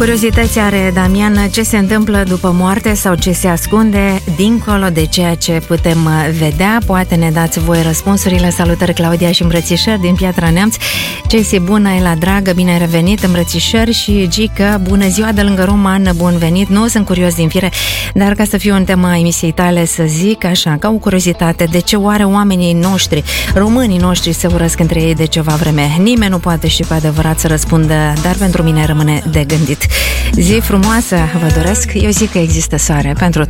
Curiozități are Damian, ce se întâmplă după moarte sau ce se ascunde dincolo de ceea ce putem vedea? Poate ne dați voi răspunsurile. Salutări, Claudia, și îmbrățișări din Piatra Neamț. Cesi, bună, Ela, dragă, bine ai revenit, îmbrățișări. Și Gică, bună ziua de lângă Roman, bun venit. Nu sunt curios din fire, dar ca să fiu în tema emisiei tale, să zic așa, ca o curiozitate, de ce oare oamenii noștri, românii noștri, se urăsc între ei de ceva vreme? Nimeni nu poate și cu adevărat să răspundă, dar pentru mine rămâne de gândit. Zi frumoasă vă doresc. Eu zic că există soare pentru